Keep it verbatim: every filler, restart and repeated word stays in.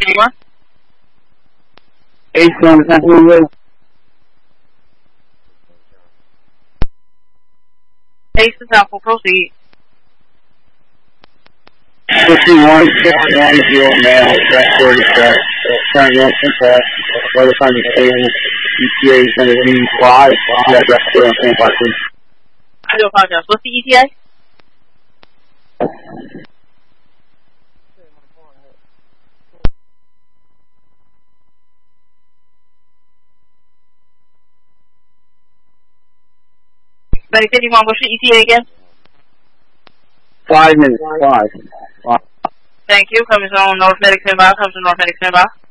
anyone? H one, Pennsylvania. Ace is Alpha, proceed. fifty-one, sixty-one, zero, mail, track forty-six, turn up, impact, by the time you stay in, E T A is going to be five, yeah, that's where I'm saying, please. I do apologize. What's the E T A? Medic fifty-one, what's your E T A again? Five minutes, five. five. Thank you. Coming on North Medic standby. Comes to North Medic standby.